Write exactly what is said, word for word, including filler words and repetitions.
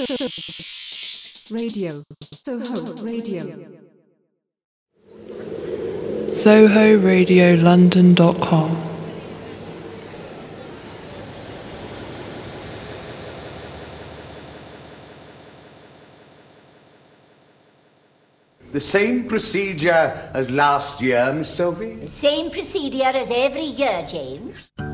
Radio. Soho Radio. Soho Radio London dot com. The same procedure as last year, Miss Sophie? The same procedure as every year, James.